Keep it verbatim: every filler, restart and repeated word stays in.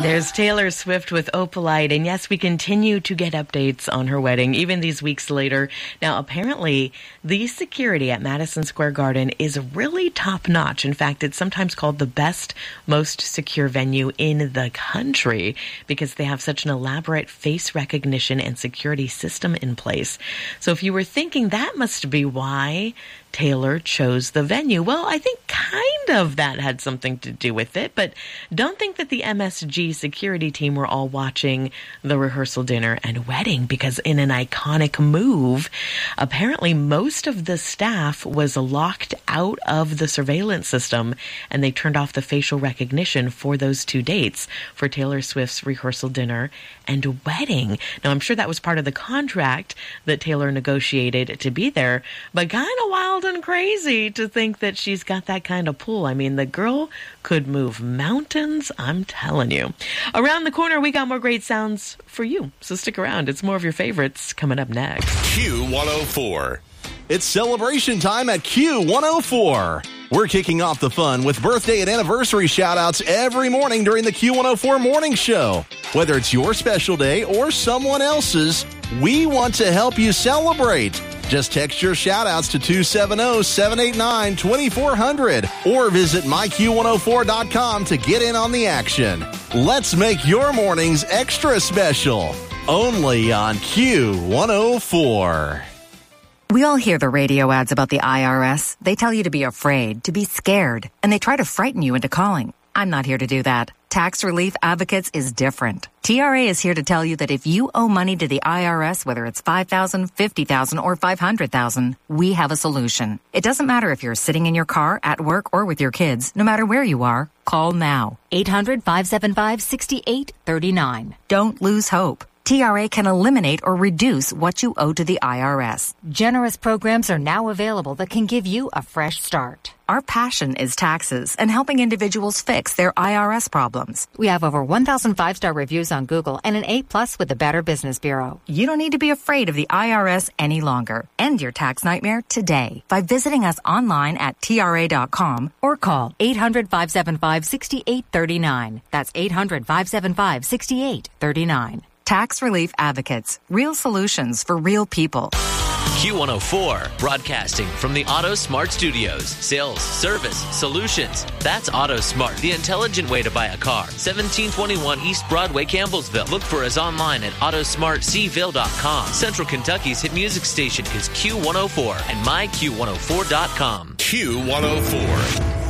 There's Taylor Swift with Opalite, and yes, we continue to get updates on her wedding, even these weeks later. Now, apparently, the security at Madison Square Garden is really top-notch. In fact, it's sometimes called the best, most secure venue in the country because they have such an elaborate face recognition and security system in place. So if you were thinking that must be why Taylor chose the venue, well, I think kind of that had something to do with it, but don't think that the M S G security team were all watching the rehearsal dinner and wedding, because in an iconic move, apparently most of the staff was locked out of the surveillance system and they turned off the facial recognition for those two dates, for Taylor Swift's rehearsal dinner and wedding. Now, I'm sure that was part of the contract that Taylor negotiated to be there, but kind of wild and crazy to think that she's got that kind of pull. I mean, the girl could move mountains, I'm telling you. Around the corner, we got more great sounds for you, so stick around. It's more of your favorites coming up next. Q one oh four. It's celebration time at Q one oh four. We're kicking off the fun with birthday and anniversary shout-outs every morning during the Q one oh four Morning Show. Whether it's your special day or someone else's, we want to help you celebrate. Just text your shout-outs to two seven zero, seven eight nine, two four zero zero or visit my q one oh four dot com to get in on the action. Let's make your mornings extra special. Only on Q one oh four. We all hear the radio ads about the I R S. They tell you to be afraid, to be scared, and they try to frighten you into calling. I'm not here to do that. Tax Relief Advocates is different. T R A is here to tell you that if you owe money to the I R S, whether it's five thousand dollars, fifty thousand dollars, or five hundred thousand dollars, we have a solution. It doesn't matter if you're sitting in your car, at work, or with your kids. No matter where you are, call now. eight hundred, five seven five, six eight three nine. Don't lose hope. T R A can eliminate or reduce what you owe to the I R S. Generous programs are now available that can give you a fresh start. Our passion is taxes and helping individuals fix their I R S problems. We have over one thousand five-star reviews on Google and an A plus with the Better Business Bureau. You don't need to be afraid of the I R S any longer. End your tax nightmare today by visiting us online at T R A dot com or call eight hundred, five seven five, six eight three nine. That's eight hundred, five seven five, six eight three nine. Tax Relief Advocates. Real solutions for real people. Q one oh four, broadcasting from the Auto Smart Studios. Sales, service, solutions. That's Auto Smart, the intelligent way to buy a car. seventeen twenty-one East Broadway, Campbellsville. Look for us online at auto smart c ville dot com. Central Kentucky's hit music station is Q one oh four and my q one oh four dot com. Q one oh four.